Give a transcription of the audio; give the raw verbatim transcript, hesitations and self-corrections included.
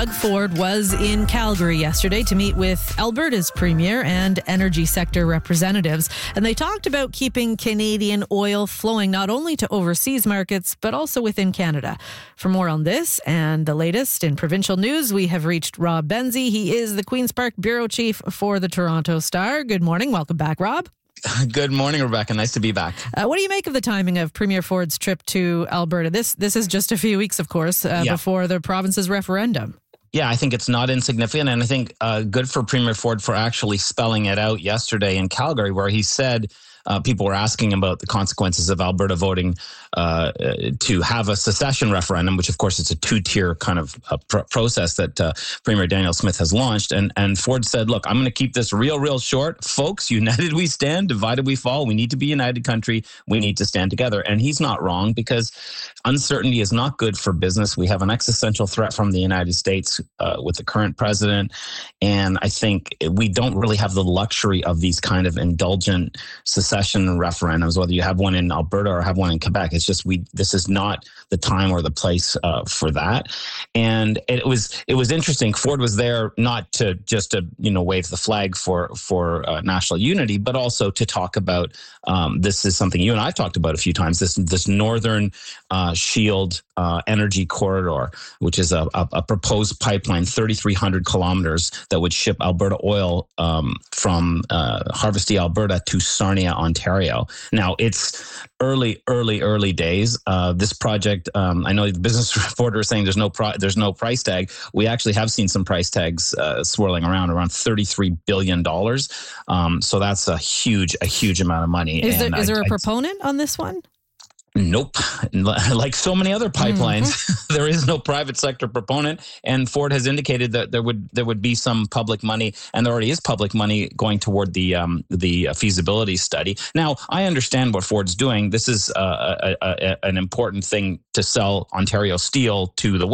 Doug Ford was in Calgary yesterday to meet with Alberta's premier and energy sector representatives, and they talked about keeping Canadian oil flowing not only to overseas markets, but also within Canada. For more on this and the latest in provincial news, we have reached Rob Benzie. He is the Queen's Park Bureau Chief for the Toronto Star. Good morning. Welcome back, Rob. Good morning, Rebecca. Nice to be back. Uh, what do you make of the timing of Premier Ford's trip to Alberta? This this is just a few weeks, of course, uh, yeah. before the province's referendum. Yeah, I think it's not insignificant, and I think uh, good for Premier Ford for actually spelling it out yesterday in Calgary, where he said uh, people were asking about the consequences of Alberta voting uh, to have a secession referendum, which, of course, it's a two-tier kind of uh, pr- process that uh, Premier Danielle Smith has launched. And, and Ford said, look, I'm going to keep this real, real short. Folks, united we stand, divided we fall. We need to be a united country. We need to stand together. And he's not wrong, because uncertainty is not good for business. We have an existential threat from the United States uh, with the current president. And I think we don't really have the luxury of these kind of indulgent secession referendums, whether you have one in Alberta or have one in Quebec. It's just we. This is not the time or the place uh, for that. And it was it was interesting. Ford was there not to just to you know wave the flag for for uh, national unity, but also to talk about um, this is something you and I've talked about a few times. This this Northern uh, Shield uh, energy corridor, which is a, a, a proposed pipeline, thirty-three hundred kilometers, that would ship Alberta oil um, from uh, Hardisty, Alberta, to Sarnia, Ontario. Now it's early, early, early days. Uh, this project, um, I know the business reporter is saying there's no pro- there's no price tag. We actually have seen some price tags uh, swirling around, around thirty-three billion dollars. Um, so that's a huge, a huge amount of money. Is there, and is I, there a I, proponent on this one? Nope. Like so many other pipelines, mm-hmm. there is no private sector proponent. And Ford has indicated that there would there would be some public money, and there already is public money going toward the um, the feasibility study. Now, I understand what Ford's doing. This is uh, a, a, a, an important thing to sell Ontario steel to the